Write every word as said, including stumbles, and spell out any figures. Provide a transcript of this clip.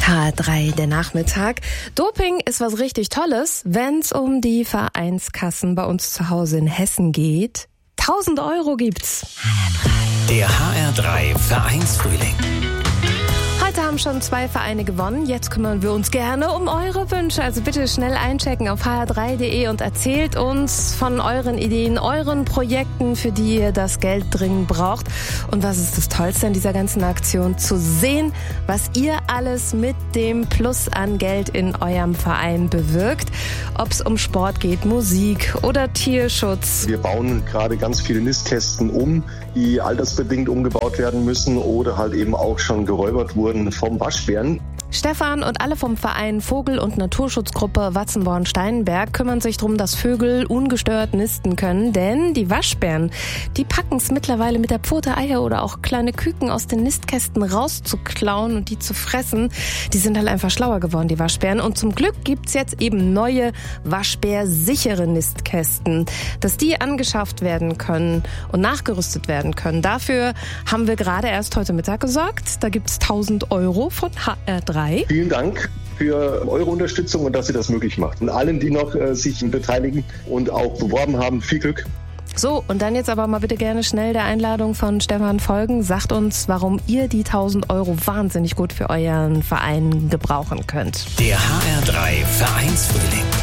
H R drei, der Nachmittag. Doping ist was richtig Tolles, wenn es um die Vereinskassen bei uns zu Hause in Hessen geht. tausend Euro gibt's. Der H R drei Vereinsfrühling. Heute haben schon zwei Vereine gewonnen. Jetzt kümmern wir uns gerne um eure Wünsche. Also bitte schnell einchecken auf h r drei punkt d e und erzählt uns von euren Ideen, euren Projekten, für die ihr das Geld dringend braucht. Und was ist das Tollste an dieser ganzen Aktion? Zu sehen, was ihr alles mit dem Plus an Geld in eurem Verein bewirkt. Ob es um Sport geht, Musik oder Tierschutz. Wir bauen gerade ganz viele Nistkästen um, die altersbedingt umgebaut werden müssen oder halt eben auch schon geräubert wurden vom Waschbären. Stefan und alle vom Verein Vogel- und Naturschutzgruppe Watzenborn-Steinberg kümmern sich darum, dass Vögel ungestört nisten können, denn die Waschbären, die packen es mittlerweile mit der Pfote Eier oder auch kleine Küken aus den Nistkästen rauszuklauen und die zu fressen. Die sind halt einfach schlauer geworden, die Waschbären. Und zum Glück gibt's jetzt eben neue waschbärsichere Nistkästen, dass die angeschafft werden können und nachgerüstet werden können. Dafür haben wir gerade erst heute Mittag gesorgt. Da gibt's tausend Euro von H R drei. Vielen Dank für eure Unterstützung und dass ihr das möglich macht. Und allen, die noch äh, sich beteiligen und auch beworben haben, viel Glück. So, und dann jetzt aber mal bitte gerne schnell der Einladung von Stefan folgen. Sagt uns, warum ihr die tausend Euro wahnsinnig gut für euren Verein gebrauchen könnt. Der H R drei Vereinsfrühling.